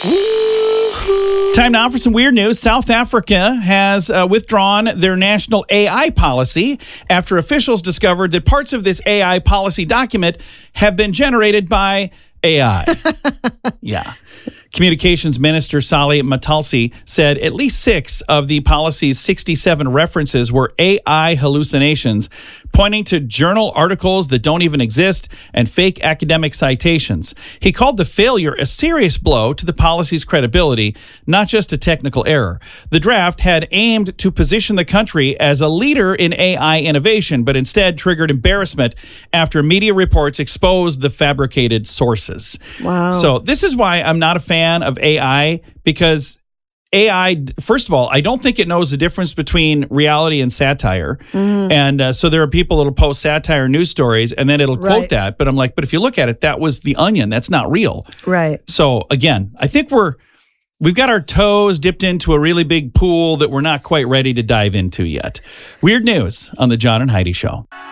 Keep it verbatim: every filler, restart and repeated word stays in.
Time now for some weird news. South Africa has uh, withdrawn their national A I policy after officials discovered that parts of this A I policy document have been generated by A I. Yeah. Communications Minister Sally Matalsi said at least six of the policy's sixty-seven references were A I hallucinations, pointing to journal articles that don't even exist and fake academic citations. He called the failure a serious blow to the policy's credibility, not just a technical error. The draft had aimed to position the country as a leader in A I innovation, but instead triggered embarrassment after media reports exposed the fabricated sources. Wow. So this is why I'm not a fan of A I, because A I, first of all, I don't think it knows the difference between reality and satire. Mm-hmm. And uh, so there are people that'll post satire news stories and then it'll Right. quote that. But I'm like, but if you look at it, that was The Onion. That's not real. Right. So again, I think we're, we've got our toes dipped into a really big pool that we're not quite ready to dive into yet. Weird news on the John and Heidi Show.